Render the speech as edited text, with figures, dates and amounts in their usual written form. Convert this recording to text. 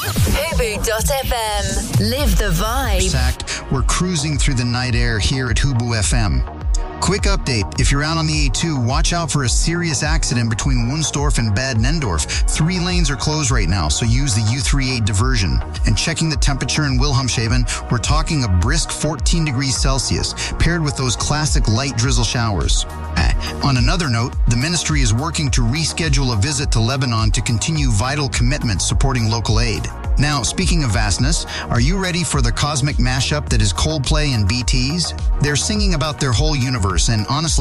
Hubu.fm. Live the vibe. We're cruising through the night air here at Hubu FM. Quick update, if you're out on the A2, watch out for a serious accident between Wunstorf and Bad Nendorf. 3 lanes are closed right now, so use the U38 diversion. And checking the temperature in Wilhelmshaven, we're talking a brisk 14 degrees Celsius, paired with those classic light drizzle showers. On another note, the ministry is working to reschedule a visit to Lebanon to continue vital commitments supporting local aid. Now, speaking of vastness, are you ready for the cosmic mashup that is Coldplay and BTS? They're singing about their whole universe, and honestly,